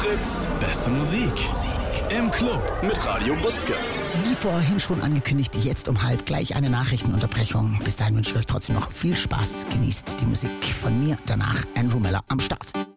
Fritz, beste Musik. Im Club mit Radio Butzke. Wie vorhin schon angekündigt, jetzt um 12:30 gleich eine Nachrichtenunterbrechung. Bis dahin wünsche ich euch trotzdem noch viel Spaß. Genießt die Musik von mir. Danach Andrew Miller am Start.